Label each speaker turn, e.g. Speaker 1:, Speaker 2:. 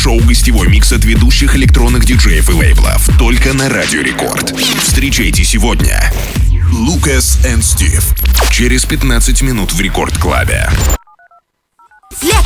Speaker 1: Шоу-гостевой микс от ведущих электронных диджеев и лейблов. Только на Радио Рекорд. Встречайте сегодня Lucas and Steve. Через 15 минут в Рекорд Клабе.